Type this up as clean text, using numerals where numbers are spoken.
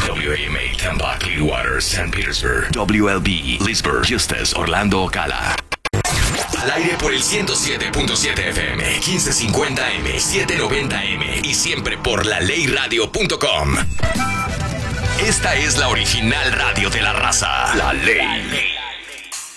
WAMA Tampa, Clearwater, St. Petersburg. WLB Leesburg, Justus, Orlando, Ocala. Al aire por el 107.7 FM, 1550 M, 790 M y siempre por laleyradio.com. Esta es la original radio de la raza. La Ley.